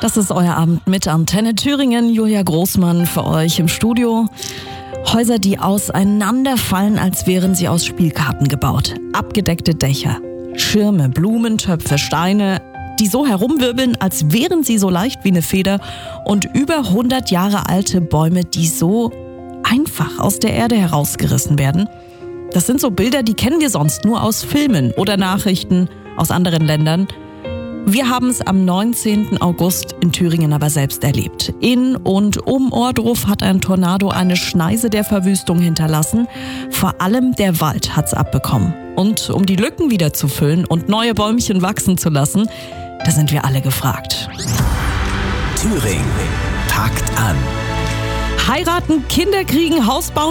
Das ist euer Abend mit Antenne Thüringen. Julia Großmann für euch im Studio. Häuser, die auseinanderfallen, als wären sie aus Spielkarten gebaut. Abgedeckte Dächer, Schirme, Blumentöpfe, Steine, die so herumwirbeln, als wären sie so leicht wie eine Feder. Und über 100 Jahre alte Bäume, die so einfach aus der Erde herausgerissen werden. Das sind so Bilder, die kennen wir sonst nur aus Filmen oder Nachrichten aus anderen Ländern. Wir haben es am 19. August in Thüringen aber selbst erlebt. In und um Ohrdruf hat ein Tornado eine Schneise der Verwüstung hinterlassen. Vor allem der Wald hat's abbekommen. Und um die Lücken wieder zu füllen und neue Bäumchen wachsen zu lassen, da sind wir alle gefragt. Thüringen packt an. Heiraten, Kinder kriegen, Haus bauen.